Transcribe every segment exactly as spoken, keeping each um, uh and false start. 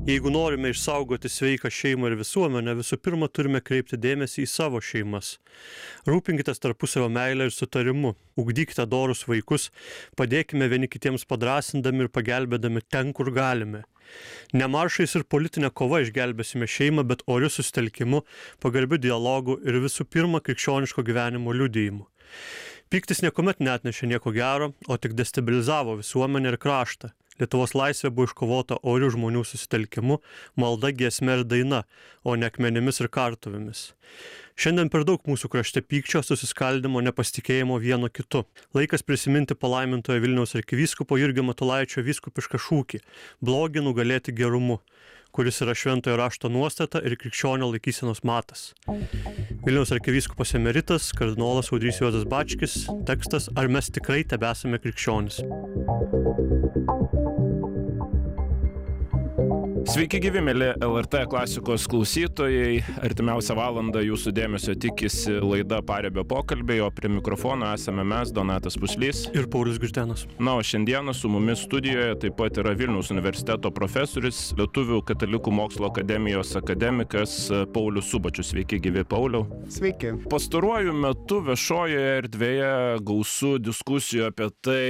Jeigu norime išsaugoti sveiką šeimą ir visuomenę, visų pirma turime kreipti dėmesį į savo šeimas. Rūpinkitės tarpusavio meilę ir sutarimu, ugdykite dorus vaikus, padėkime vieni kitiems padrasindami ir pagelbėdami ten, kur galime. Ne maršais ir politinė kova išgelbėsime šeimą, bet oriu susitelkimu, pagarbiu dialogu ir visų pirma krikščioniško gyvenimo liudijimu. Pyktis niekuomet neatnešė nieko gero, o tik destabilizavo visuomenę ir kraštą. Lietuvos laisvė buvo iškovota orių žmonių susitelkimu, malda, giesme ir daina, o ne akmenimis ir kartuvėmis. Šiandien per daug mūsų krašte pykčio, susiskaldimo, nepasitikėjimo vieno kitu. Laikas prisiminti palaimintojo Vilniaus arkivyskupo Jurgio Matulaičio vyskupišką šūkį – blogį nugalėti gerumu, kuris yra šventojo rašto nuostata ir krikščionio laikysenos matas. Vilniaus arkivyskupas emeritas, kardinolas Audrys Juozas Bačkis, tekstas Ar mes tikrai tebesame krikščionys. Sveiki gyvi, mieli L R T klasikos klausytojai. Artimiausią valandą jūsų dėmesio tikisi laida Paribio pokalbiai, o prie mikrofono esame mes, Donatas Puslys ir Paulius Girdenas. Na, o šiandieną su mumis studijoje taip pat yra Vilniaus universiteto profesorius, Lietuvių katalikų mokslo akademijos akademikas Paulius Subačius. Sveiki gyvi, Pauliau. Sveiki. Pastaruoju metu viešojoje erdvėje gausu diskusijų apie tai,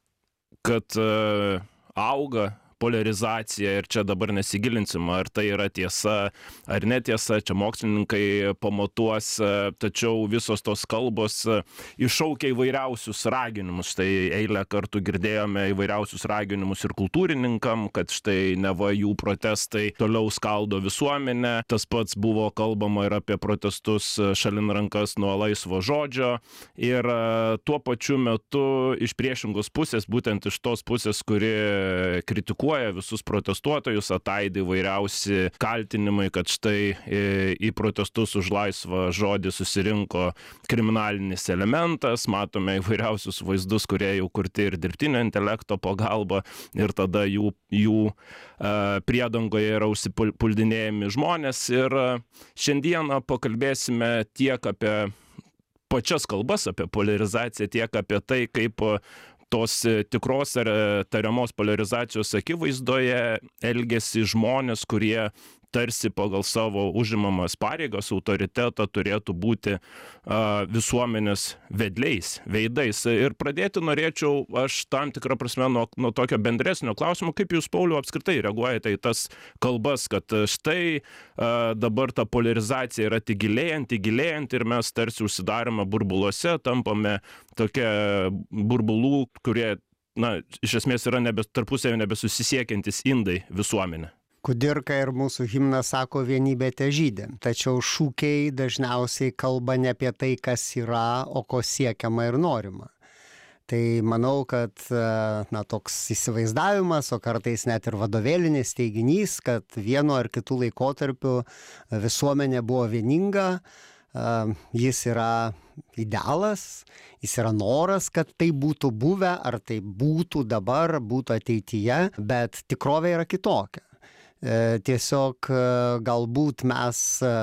kad uh, auga poliarizacija ir čia dabar nesigilinsim, ar tai yra tiesa ar netiesa, čia mokslininkai pamatuos, tačiau visos tos kalbos iššaukia įvairiausius raginimus. Tai eilę kartų girdėjome įvairiausius raginimus ir kultūrininkam, kad štai neva jų protestai toliau skaldo visuomenę. Tas pats buvo kalbama ir apie protestus šalin rankas nuo laisvo žodžio. Ir tuo pačiu metu iš priešingos pusės, būtent iš tos pusės, kuri kritikuoja visus protestuotojus, ataidi įvairiausi kaltinimai, kad štai į protestus už laisvą žodį susirinko kriminalinis elementas, matome įvairiausius vaizdus, kurie jau kurti ir dirbtinio intelekto pagalba, ir tada jų, jų priedangoje yra užsipuldinėjami žmonės. Ir šiandieną pakalbėsime tiek apie pačias kalbas, apie poliarizaciją, tiek apie tai, kaip tos tikros ar tariamos poliarizacijos akivaizdoje elgiasi žmonės, kurie tarsi pagal savo užimamas pareigas, autoritetą turėtų būti a, visuomenės vedliais, veidais. Ir pradėti norėčiau aš tam tikrą prasme nuo, nuo tokio bendresnio klausimo, kaip jūs, Pauliau, apskritai reaguojate į tas kalbas, kad štai a, dabar ta poliarizacija yra tik gilėjanti, gilėjanti ir mes tarsi užsidarome burbuluose, tampame tokie burbulų, kurie, na, iš esmės yra nebe, tarpusavio nebesusisiekiantis indai visuomenė. Kudirka ir mūsų himnas sako vienybė težydė, tačiau šūkiai dažniausiai kalba ne apie tai, kas yra, o ko siekiama ir norima. Tai manau, kad na, toks įsivaizdavimas, o kartais net ir vadovėlinis teiginys, kad vienu ar kitu laikotarpiu visuomenė buvo vieninga, jis yra idealas, jis yra noras, kad tai būtų buvę, ar tai būtų dabar, būtų ateityje, bet tikrovė yra kitokia. Tiesiog galbūt mes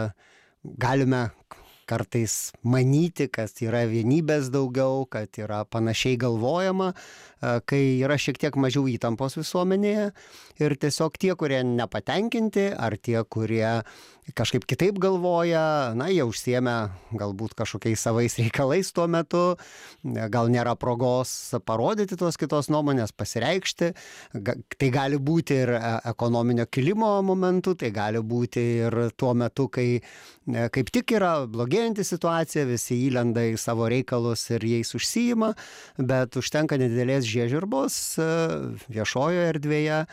galime kartais manyti, kad yra vienybės daugiau, kad yra panašiai galvojama, kai yra šiek tiek mažiau įtampos visuomenėje ir tiesiog tie, kurie nepatenkinti, ar tie, kurie kažkaip kitaip galvoja, na, jie užsiėmė galbūt kažkokiais savais reikalais tuo metu, gal nėra progos parodyti tos kitos nuomonės, pasireikšti. Tai gali būti ir ekonominio kilimo momentu, tai gali būti ir tuo metu, kai kaip tik yra blogėjanti situacija, visi įlenda į savo reikalus ir jais užsiima, bet užtenka nedidelės žiežirbos viešojoje erdvėje,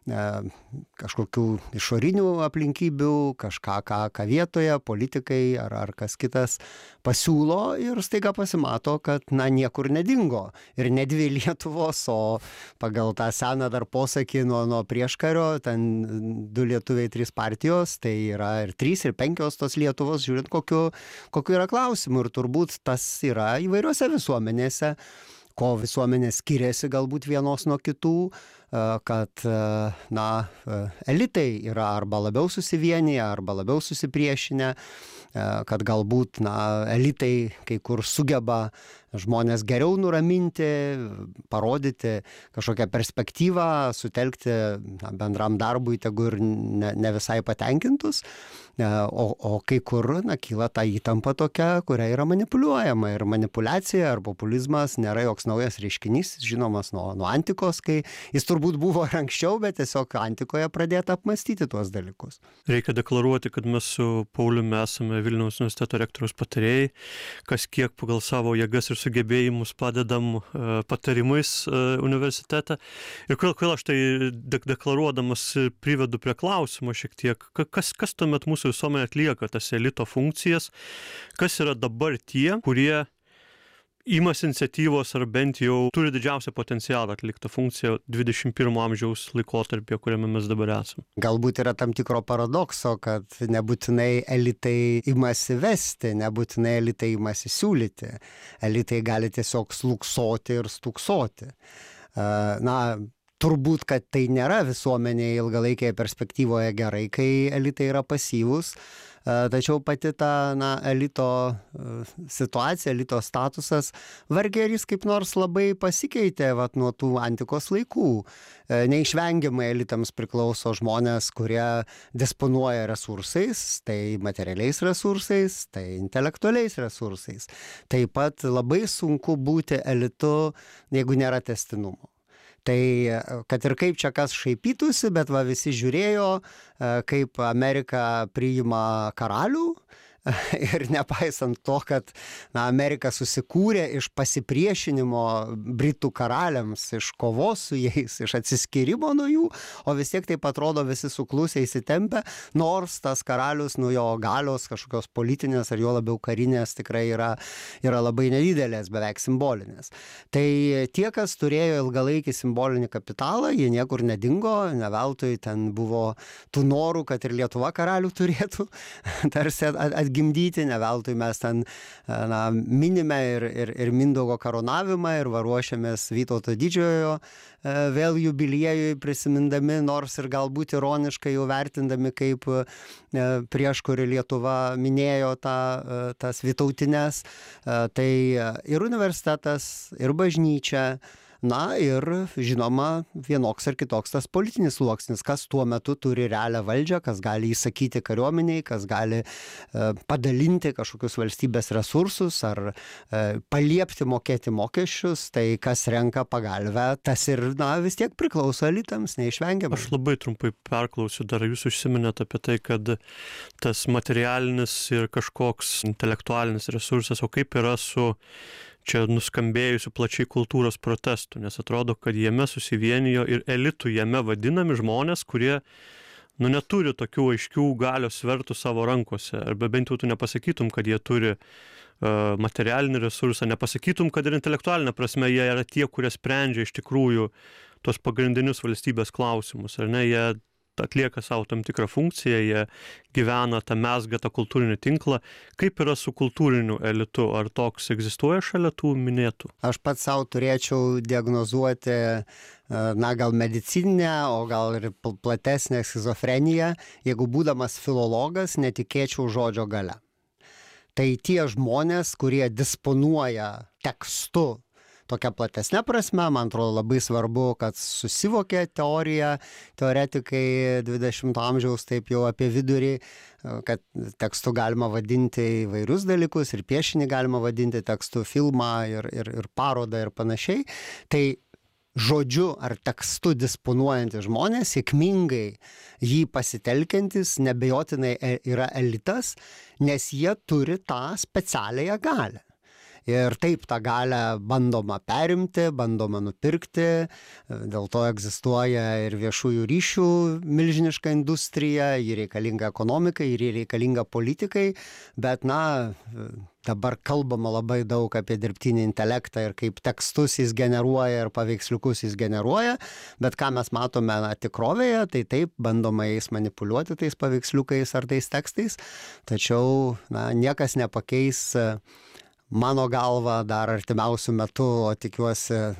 kažkokių išorinių aplinkybių, kažką, ką, ką vietoje politikai ar, ar kas kitas pasiūlo ir staiga pasimato, kad na, niekur nedingo. Ir ne dvi Lietuvos, o pagal tą seną dar posakį nuo, nuo prieškario, ten du lietuviai, trys partijos, tai yra ir trys, ir penkios tos Lietuvos, žiūrint, kokiu, kokiu yra klausimų. Ir turbūt tas yra įvairiuose visuomenėse, ko visuomenė skiriasi galbūt vienos nuo kitų, kad, na, elitai yra arba labiau susivienyje, arba labiau susipriešinę, kad galbūt, na, elitai kai kur sugeba žmonės geriau nuraminti, parodyti kažkokią perspektyvą, sutelkti na, bendram darbui, tegu ir ne, ne visai patenkintus, o, o kai kur na, kyla ta įtampa tokia, kuria yra manipuliuojama. Ir manipulacija ar populizmas nėra joks naujas reiškinys, žinomas nuo, nuo antikos, kai jis turbūt buvo ir anksčiau, bet tiesiog antikoje pradėta apmastyti tuos dalykus. Reikia deklaruoti, kad mes su Pauliumi esame Vilniaus universiteto rektoriaus patarėjai, kas kiek pagal savo jėgas ir sugebėjimus padedam patarimais universitete. Ir kodėl, kodėl aš tai deklaruodamas privedu prie klausimo šiek tiek, kas, kas tuomet mūsų visuomenė atlieka tas elito funkcijas, kas yra dabar tie, kurie įmas iniciatyvos ar bent jau turi didžiausią potencialą atlikti funkciją dvidešimt pirmo amžiaus laikotarpyje, kuriame mes dabar esame. Galbūt yra tam tikro paradokso, kad nebūtinai elitai imasi vesti, nebūtinai elitai imasi siūlyti. Elitai gali tiesiog slūksoti ir stūksoti. Na, turbūt, kad tai nėra visuomenėje ilgalaikėje perspektyvoje gerai, kai elitai yra pasyvūs. Tačiau pati ta na, elito situacija, elito statusas, vargiai ar jis kaip nors labai pasikeitė vat, nuo tų antikos laikų. Neišvengiamai elitams priklauso žmonės, kurie disponuoja resursais, tai materialiais resursais, tai intelektualiais resursais. Taip pat labai sunku būti elitu, jeigu nėra tęstinumo. Tai kad ir kaip čia kas šaipytųsi, bet va visi žiūrėjo, kaip Amerika priima karalių. Ir nepaisant to, kad na, Amerika susikūrė iš pasipriešinimo Britų karaliams, iš kovos su jais, iš atsiskyrimo nuo jų, o vis tiek taip atrodo visi suklusę įsitempę, nors tas karalius nuo jo galios kažkokios politinės ar jo labiau karinės tikrai yra, yra labai nedidelės, beveik simbolinės. Tai tie, kas turėjo ilgalaikį simbolinį kapitalą, jie niekur nedingo, neveltui ten buvo tų norų, kad ir Lietuva karalių turėtų, tarsi at, gimdyti, ne veltui mes ten na, minime ir, ir, ir Mindaugo karūnavimą ir varuošiamės Vytauto didžiojo vėl jubiliejui prisimindami, nors ir galbūt ironiškai jau vertindami, kaip prieš kurį Lietuva minėjo tą, tas vytautines. Tai ir universitetas, ir bažnyčia, na ir, žinoma, vienoks ar kitoks tas politinis sluoksnis, kas tuo metu turi realią valdžią, kas gali įsakyti kariuomeniai, kas gali e, padalinti kažkokius valstybės resursus ar e, paliepti mokėti mokesčius, tai kas renka pagalvę, tas ir, na, vis tiek priklauso elitams, neišvengiamai. Aš labai trumpai perklausiu, dar jūs užsiminėte apie tai, kad tas materialinis ir kažkoks intelektualinis resursas, o kaip yra su čia nuskambėjusių plačiai kultūros protestų, nes atrodo, kad jame susivienijo ir elitų jame vadinami žmonės, kurie nu, neturi tokių aiškių galios svertų savo rankose, arba bent jau tu nepasakytum, kad jie turi uh, materialinį resursą, nepasakytum, kad ir intelektualinė prasme jie yra tie, kurie sprendžia iš tikrųjų tos pagrindinius valstybės klausimus, ar ne, jie atlieka savo tam tikrą funkciją, jie gyvena tą mezgą, tą kultūrinį tinklą. Kaip yra su kultūriniu elitu? Ar toks egzistuoja šalia tų minėtų? Aš pats savo turėčiau diagnozuoti, na, gal medicininę, o gal ir platesnę schizofreniją, jeigu būdamas filologas netikėčiau žodžio galia. Tai tie žmonės, kurie disponuoja tekstu, tokia platesnė prasme, man atrodo labai svarbu, kad susivokė teorija, teoretikai dvidešimto amžiaus taip jau apie vidurį, kad tekstu galima vadinti įvairius dalykus ir piešinį galima vadinti tekstu, filmą ir, ir, ir parodą ir panašiai. Tai žodžiu ar tekstu disponuojantys žmonės, sėkmingai jį pasitelkiantis, nebejotinai yra elitas, nes jie turi tą specialiąją galią. Ir taip tą galę bandoma perimti, bandoma nupirkti, dėl to egzistuoja ir viešųjų ryšių milžiniška industrija, ji reikalinga ekonomikai, ji reikalinga politikai, bet na, dabar kalbama labai daug apie dirbtinį intelektą ir kaip tekstus jis generuoja ir paveiksliukus jis generuoja, bet ką mes matome na, tikrovėje, tai taip bandoma jais manipuliuoti tais paveiksliukais ar tais tekstais, tačiau na, niekas nepakeis mano galva dar artimiausių metų, o tikiuosi